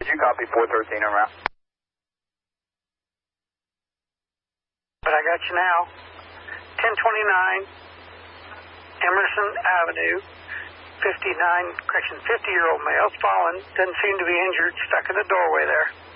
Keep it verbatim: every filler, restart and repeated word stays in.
Did you copy four thirteen en route? But I got you now. ten twenty-nine Emerson Avenue, fifty-nine, correction, fifty-year-old male, fallen, doesn't seem to be injured, stuck in the doorway there.